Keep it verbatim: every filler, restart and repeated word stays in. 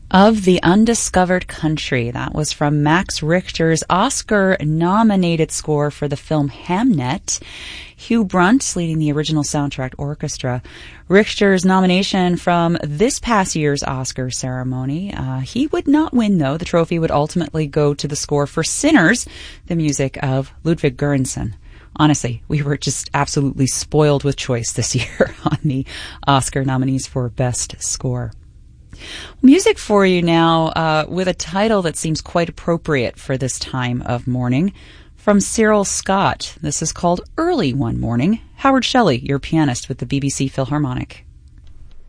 Of the Undiscovered Country. That was from Max Richter's Oscar-nominated score for the film Hamnet. Hugh Brunt leading the original soundtrack orchestra. Richter's nomination from this past year's Oscar ceremony. Uh, he would not win, though. The trophy would ultimately go to the score for Sinners, the music of Ludwig Göransson. Honestly, we were just absolutely spoiled with choice this year on the Oscar nominees for Best Score. Music for you now uh, with a title that seems quite appropriate for this time of morning. From Cyril Scott, this is called Early One Morning. Howard Shelley, your pianist with the B B C Philharmonic.